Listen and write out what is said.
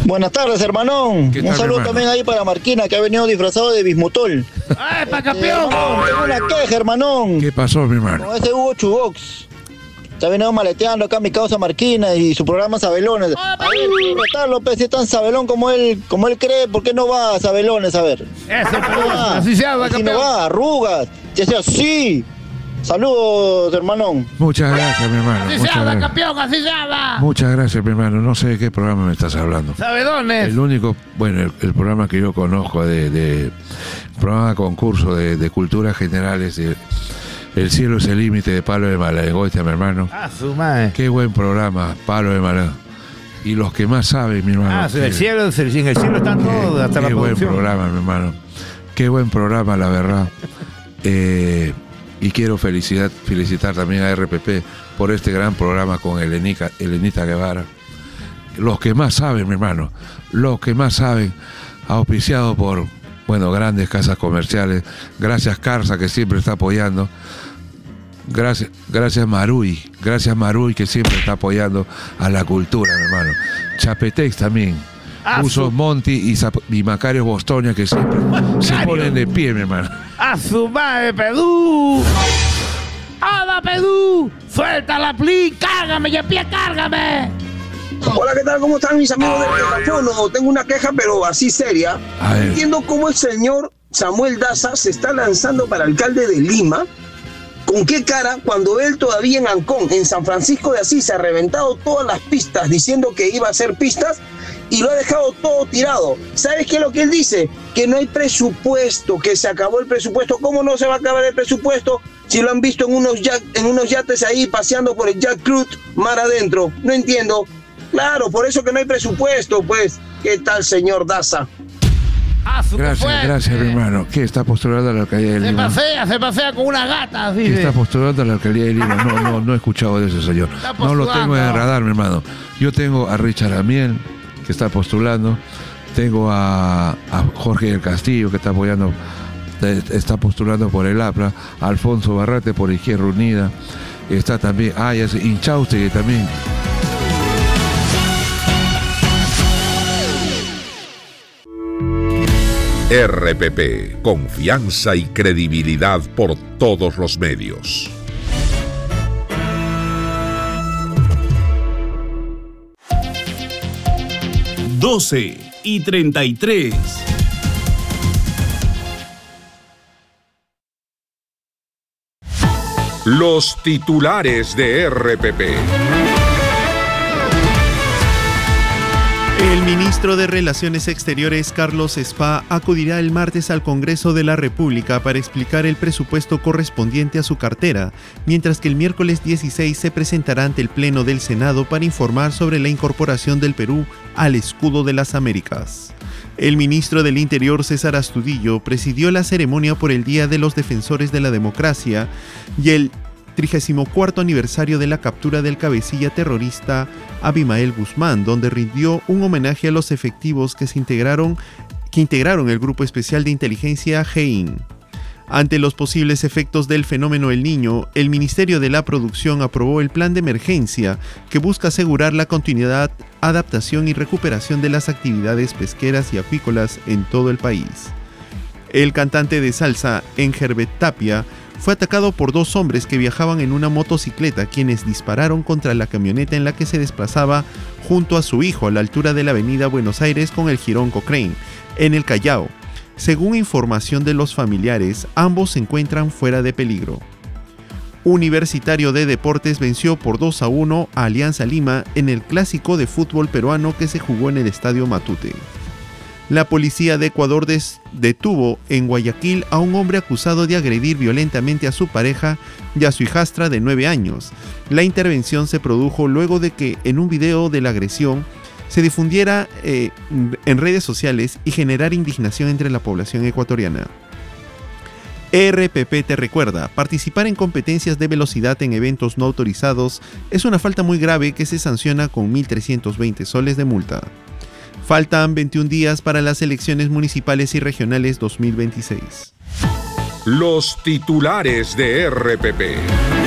Buenas tardes, hermanón. Un saludo también ahí para Marquina, que ha venido disfrazado de bismutol. ¡Ay, pa' campeón! Tengo una queja, hermanón. ¿Qué pasó, mi hermano? Con ese Hugo Chubox. Se ha venido maleteando acá mi causa Marquina y su programa Sabelones. A ver, Rotar López, si es tan sabelón como él cree, ¿por qué no va a Sabelones? A ver. Eso, así se habla, campeón. Si no va, arrugas. Ya sea así. Saludos, hermanón. Muchas gracias, mi hermano. Así se habla, campeón, así se habla. Muchas gracias, mi hermano. No sé de qué programa me estás hablando. Sabelones. El único, bueno, el programa que yo conozco programa de concurso de culturas generales, El cielo es el límite de Palo de Malagoita, mi hermano. Ah, su madre. Qué buen programa, Palo de Malagoita. Y los que más saben, mi hermano. En el cielo están todos, hasta la producción. Qué buen programa, mi hermano. Qué buen programa, la verdad. Y quiero felicitar también a RPP por este gran programa con Elenita Guevara. Los que más saben, mi hermano. Los que más saben, auspiciado por, grandes casas comerciales. Gracias, Carza, que siempre está apoyando. Gracias Marui, que siempre está apoyando a la cultura, mi hermano. Chapetex también. Usos Monti y Macario Bostonia, que siempre se ponen de pie, mi hermano. ¡A su madre, Pedú! ¡Hola, Pedú! ¡Suelta la pli! ¡Cárgame, ya pie, cárgame! Hola, ¿qué tal? ¿Cómo están mis amigos del teléfono? Tengo una queja, pero así seria. Entiendo cómo el señor Samuel Daza se está lanzando para alcalde de Lima. ¿Con qué cara cuando él todavía en Ancón, en San Francisco de Asís, se ha reventado todas las pistas diciendo que iba a hacer pistas y lo ha dejado todo tirado? ¿Sabes qué es lo que él dice? Que no hay presupuesto, que se acabó el presupuesto. ¿Cómo no se va a acabar el presupuesto si lo han visto en unos yates ahí paseando por el Jack Cruz mar adentro? No entiendo. Claro, por eso que no hay presupuesto, pues. ¿Qué tal, señor Daza? Gracias, mi hermano. ¿Qué está postulando a la alcaldía de Lima? Se pasea con una gata, dice. ¿Qué está postulando a la alcaldía de Lima? No he escuchado de ese señor. No lo tengo en el radar, mi hermano. Yo tengo a Richard Amiel, que está postulando. Tengo a Jorge del Castillo, que está postulando por el APRA. Alfonso Barrate por Izquierda Unida. Está también, Inchauste también. RPP, confianza y credibilidad por todos los medios. (12:33) Los titulares de RPP. El ministro de Relaciones Exteriores, Carlos Spa, acudirá el martes al Congreso de la República para explicar el presupuesto correspondiente a su cartera, mientras que el miércoles 16 se presentará ante el Pleno del Senado para informar sobre la incorporación del Perú al Escudo de las Américas. El ministro del Interior, César Astudillo, presidió la ceremonia por el Día de los Defensores de la Democracia y el 34º aniversario de la captura del cabecilla terrorista Abimael Guzmán, donde rindió un homenaje a los efectivos que integraron el Grupo Especial de Inteligencia GEIN. Ante los posibles efectos del fenómeno El Niño, el Ministerio de la Producción aprobó el plan de emergencia que busca asegurar la continuidad, adaptación y recuperación de las actividades pesqueras y acuícolas en todo el país. El cantante de salsa Engerbet Tapia fue atacado por dos hombres que viajaban en una motocicleta, quienes dispararon contra la camioneta en la que se desplazaba junto a su hijo a la altura de la avenida Buenos Aires con el jirón Cochrane, en el Callao. Según información de los familiares, ambos se encuentran fuera de peligro. Universitario de Deportes venció por 2-1 a Alianza Lima en el clásico de fútbol peruano que se jugó en el Estadio Matute. La policía de Ecuador detuvo en Guayaquil a un hombre acusado de agredir violentamente a su pareja y a su hijastra de 9 años. La intervención se produjo luego de que en un video de la agresión se difundiera en redes sociales y generara indignación entre la población ecuatoriana. RPP te recuerda, participar en competencias de velocidad en eventos no autorizados es una falta muy grave que se sanciona con 1.320 soles de multa. Faltan 21 días para las elecciones municipales y regionales 2026. Los titulares de RPP.